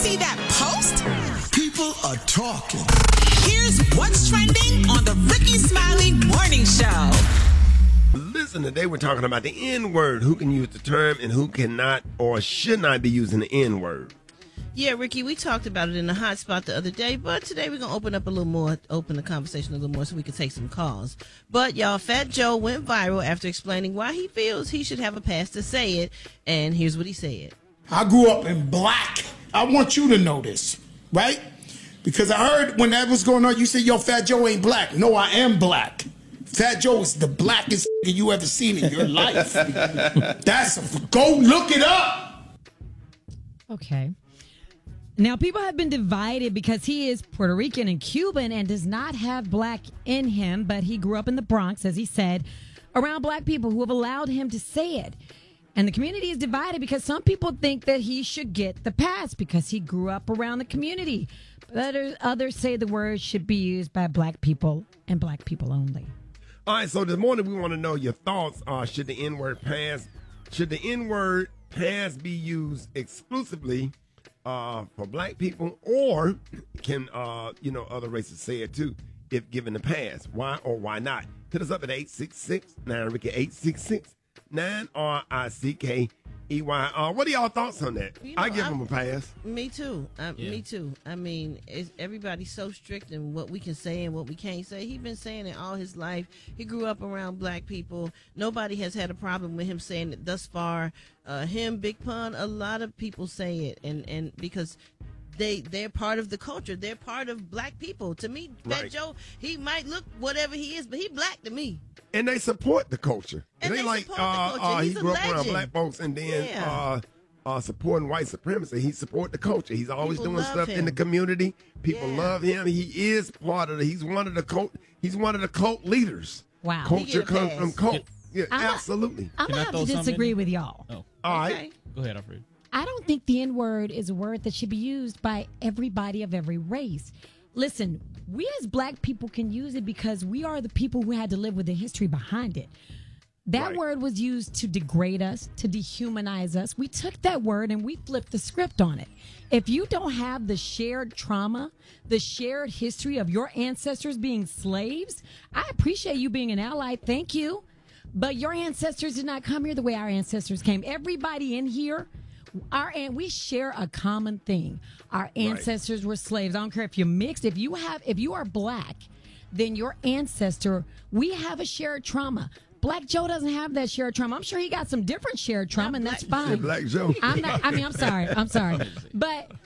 see that post? People are talking. Here's what's trending on the Ricky Smiley Morning Show. Listen, today we're talking about the N-word. Who can use the term and who cannot or should not be using the N-word. Yeah, Ricky, we talked about it in the hot spot the other day, but today we're going to open the conversation a little more so we can take some calls. But, y'all, Fat Joe went viral after explaining why he feels he should have a pass to say it, and here's what he said. I grew up in black. I want you to know this, right? Because I heard when that was going on, you said, yo, Fat Joe ain't black. No, I am black. Fat Joe is the blackest you ever seen in your life. Go look it up. Okay. Now, people have been divided because he is Puerto Rican and Cuban and does not have black in him, but he grew up in the Bronx, as he said, around black people who have allowed him to say it. And the community is divided because some people think that he should get the pass because he grew up around the community. But others say the word should be used by black people and black people only. All right, so this morning we want to know your thoughts. Should the N-word pass? Should the N-word pass be used exclusively for black people, or can other races say it too if given the pass? Why or why not? Hit us up at 866-9-RICKY, 866-9-RICKEY. What are y'all thoughts on that? I give them a pass. Me too. Me too. I mean, everybody's so strict in what we can say and what we can't say. He's been saying it all his life. He grew up around black people. Nobody has had a problem with him saying it thus far. Him, Big Pun, a lot of people say it, and because they're part of the culture. They're part of black people. To me, Fat Joe, he might look whatever he is, but he black to me. And they support the culture. And they like, support the culture. he He's grew a up around legend. black folks and then supporting white supremacy. He support the culture. He's always People doing love stuff him. in the community. People love him. He is part of he's one of the cult leaders. Wow. Culture comes from cult. Yeah, I'm not- absolutely. I'm going to have to disagree with y'all. Oh. All right. Okay. Go ahead, Alfred. I don't think the N-word is a word that should be used by everybody of every race. Listen, we as black people can use it because we are the people who had to live with the history behind it. That word was used to degrade us, to dehumanize us. We took that word and we flipped the script on it. If you don't have the shared trauma, the shared history of your ancestors being slaves, I appreciate you being an ally. Thank you. But your ancestors did not come here the way our ancestors came. Everybody in here, we share a common thing. Our ancestors were slaves. I don't care if you're mixed. If you are black, then your ancestor, we have a shared trauma. Black Joe doesn't have that shared trauma. I'm sure he got some different shared trauma, and that's fine. Black Joe. I'm sorry. But